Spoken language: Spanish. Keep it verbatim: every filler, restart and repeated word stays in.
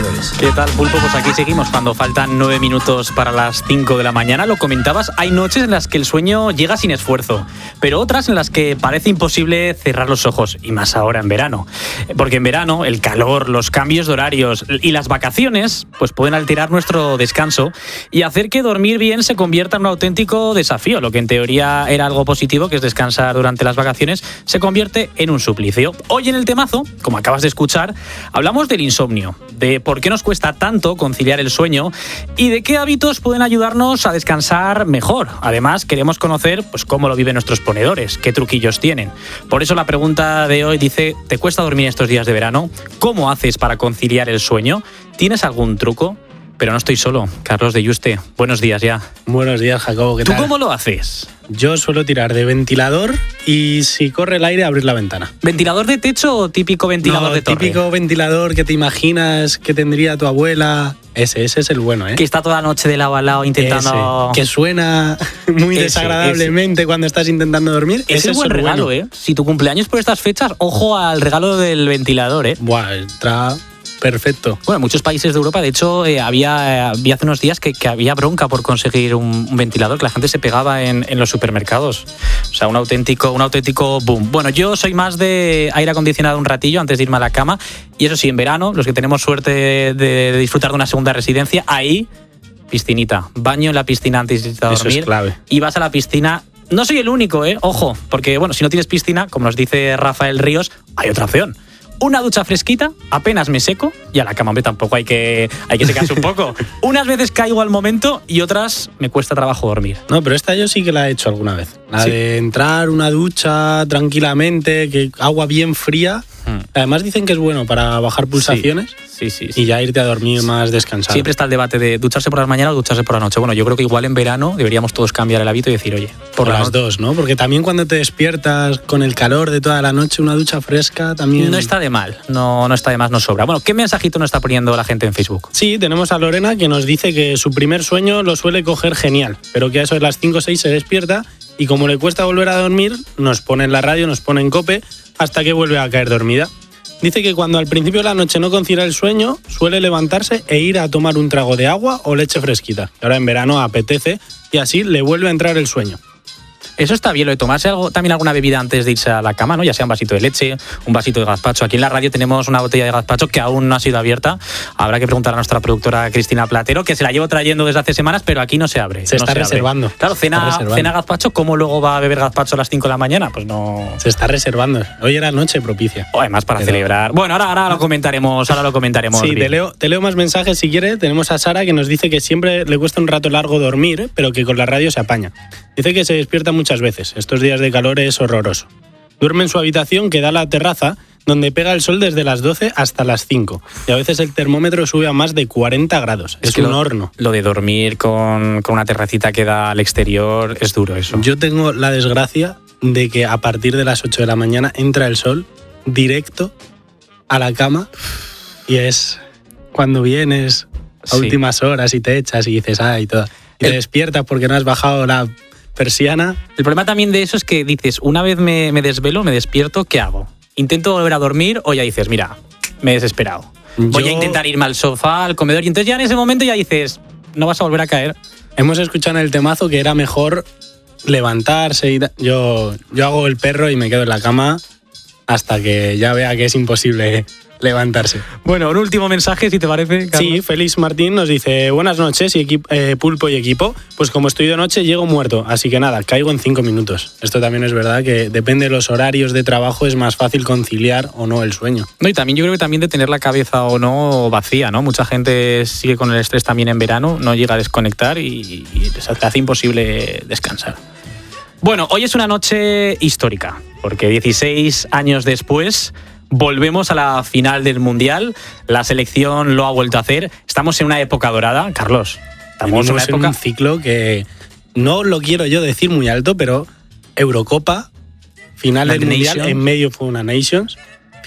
emprendedores. ¿Qué tal, Pulpo? Pues aquí seguimos cuando faltan nueve minutos para las cinco de la mañana. Lo comentabas, hay noches en las que el sueño llega sin esfuerzo, pero otras en las que parece imposible cerrar los ojos, y más ahora en verano. Porque en verano el calor, los cambios de horarios y las vacaciones pues pueden alterar nuestro descanso y hacer que dormir bien se convierta en un auténtico desafío. Lo que en teoría era algo positivo, que es descansar durante las vacaciones, se convierte en un suplicio. Hoy en el temazo, como acabas de escuchar, hablamos del insomnio, de por qué nos cuesta tanto conciliar el sueño y de qué hábitos pueden ayudarnos a descansar mejor. Además, queremos conocer pues, cómo lo viven nuestros ponedores, qué truquillos tienen. Por eso la pregunta de hoy dice, ¿te cuesta dormir estos días de verano? ¿Cómo haces para conciliar el sueño? ¿Tienes algún truco? Pero no estoy solo. Carlos de Yuste, buenos días ya. Buenos días, Jacobo, ¿qué ¿Tú tal? cómo lo haces? Yo suelo tirar de ventilador y si corre el aire, abrir la ventana. ¿Ventilador de techo o típico ventilador no, de torre? Típico ventilador que te imaginas que tendría tu abuela. Ese, ese es el bueno, ¿eh? Que está toda la noche de lado a lado intentando... Ese, que suena muy Ese, desagradablemente ese. Cuando estás intentando dormir. Ese, ese es buen regalo, bueno. ¿eh? Si tu cumpleaños por estas fechas, ojo al regalo del ventilador, ¿eh? Buah, entra... Perfecto. Bueno, en muchos países de Europa, de hecho, eh, había, eh, había hace unos días que, que había bronca por conseguir un, un ventilador, que la gente se pegaba en, en los supermercados. O sea, un auténtico, un auténtico boom. Bueno, yo soy más de aire acondicionado un ratillo antes de irme a la cama. Y eso sí, en verano, los que tenemos suerte de, de disfrutar de una segunda residencia, ahí, piscinita. Baño en la piscina antes de irte a dormir. Eso es clave. Y vas a la piscina. No soy el único, ¿eh? Ojo, porque, bueno, si no tienes piscina, como nos dice Rafael Ríos, hay otra opción. Una ducha fresquita, apenas me seco y a la cama, hombre, tampoco hay que, hay que secarse un poco. Unas veces caigo al momento y otras me cuesta trabajo dormir. No, pero esta yo sí que la he hecho alguna vez. La ¿Sí? de entrar una ducha tranquilamente, que agua bien fría. Hmm. Además dicen que es bueno para bajar pulsaciones. Sí, sí, sí. Y ya irte a dormir más descansado. Siempre está el debate de ducharse por las mañanas o ducharse por la noche. Bueno, yo creo que igual en verano deberíamos todos cambiar el hábito y decir, oye, por las dos, ¿no? Porque también cuando te despiertas con el calor de toda la noche, una ducha fresca también... No está de mal, no, no está de más, no sobra. Bueno, ¿qué mensajito nos está poniendo la gente en Facebook? Sí, tenemos a Lorena que nos dice que su primer sueño lo suele coger genial, pero que a eso de las cinco o seis se despierta y como le cuesta volver a dormir, nos pone en la radio, nos pone en cope, hasta que vuelve a caer dormida. Dice que cuando al principio de la noche no concilia el sueño, suele levantarse e ir a tomar un trago de agua o leche fresquita. Ahora en verano apetece y así le vuelve a entrar el sueño. Eso está bien, lo de tomarse algo, también alguna bebida antes de irse a la cama, ¿no? Ya sea un vasito de leche, un vasito de gazpacho. Aquí en la radio tenemos una botella de gazpacho que aún no ha sido abierta. Habrá que preguntar a nuestra productora Cristina Platero, que se la llevo trayendo desde hace semanas, pero aquí no se abre. Se no está se reservando. Abre. Claro, cena, reservando. cena gazpacho, ¿cómo luego va a beber gazpacho a las cinco de la mañana? Pues no... Se está reservando. Hoy era noche propicia. O además para pero... celebrar. Bueno, ahora, ahora lo comentaremos, ahora lo comentaremos. Sí, te leo, te leo más mensajes si quieres. Tenemos a Sara que nos dice que siempre le cuesta un rato largo dormir, pero que con la radio se apaña. Dice que se despierta muchas veces. Estos días de calor es horroroso. Duerme en su habitación que da a la terraza, donde pega el sol desde las doce hasta las cinco. Y a veces el termómetro sube a más de cuarenta grados. Es, es que un lo, horno. Lo de dormir con, con una terracita que da al exterior es duro eso. Yo tengo la desgracia de que a partir de las ocho de la mañana entra el sol directo a la cama y es cuando vienes a sí. últimas horas y te echas y dices, ay, toda. Y el... te despiertas porque no has bajado la persiana. El problema también de eso es que dices, una vez me, me desvelo, me despierto, ¿qué hago? ¿Intento volver a dormir o ya dices, mira, me he desesperado? Voy Yo... a intentar irme al sofá, al comedor, y entonces ya en ese momento ya dices, no vas a volver a caer. Hemos escuchado en el temazo que era mejor levantarse y yo, yo hago el perro y me quedo en la cama hasta que ya vea que es imposible levantarse. Bueno, un último mensaje, si te parece, Carlos. Sí, Félix Martín nos dice, buenas noches, y equipo, eh, Pulpo y equipo. Pues como estoy de noche, llego muerto, así que nada, caigo en cinco minutos. Esto también es verdad, que depende de los horarios de trabajo, es más fácil conciliar o no el sueño. No, y también yo creo que también de tener la cabeza o no vacía, ¿no? Mucha gente sigue con el estrés también en verano, no llega a desconectar y, y les hace imposible descansar. Bueno, hoy es una noche histórica, porque dieciséis años después volvemos a la final del Mundial. La selección lo ha vuelto a hacer. Estamos en una época dorada, Carlos. Estamos en, una época... en un ciclo que no lo quiero yo decir muy alto, pero Eurocopa, final del Mundial, en medio fue una Nations.